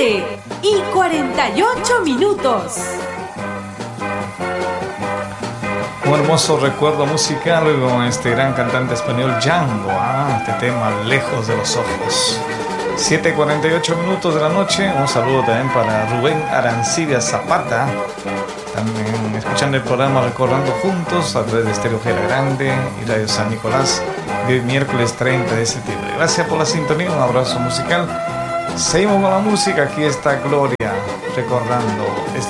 7:48. Un hermoso recuerdo musical con este gran cantante español Django. Este tema Lejos de los Ojos. 7:48 de la noche. Un saludo también para Rubén Arancibia Zapata, también escuchando el programa Recordando Juntos a través de Estéreo Gera Grande y Radio San Nicolás, de hoy miércoles 30 de septiembre. Gracias por la sintonía, un abrazo musical. Seguimos con la música. Aquí está Gloria recordando este